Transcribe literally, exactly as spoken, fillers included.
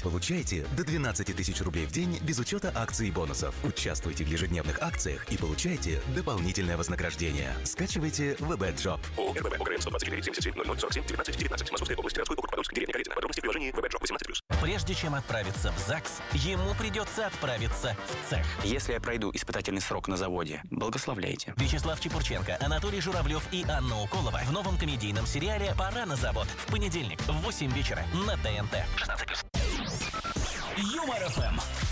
Получайте до двенадцать тысяч рублей в день без учета акций и бонусов. Участвуйте в ежедневных акциях и получайте дополнительное вознаграждение. Скачивайте ВБ-джоб. ООО РББ ОГРН сто двадцать четыре семьдесят семь ноль ноль сорок семь девятнадцать девятнадцать. Московская область, городской округ Подольск, деревня Калитина. Подробности в приложении ВБ-джоб восемнадцать плюс. Прежде чем отправиться в ЗАГС, ему придется отправиться в цех. Если я пройду испытательный срок на заводе, благословляйте. Вячеслав Чепурченко, Анатолий Журавлев и Анна Уколова в новом комедийном сериале «Пора на завод» в понедельник в восемь вечера на ТНТ. шестнадцать плюс. Юмор ФМ.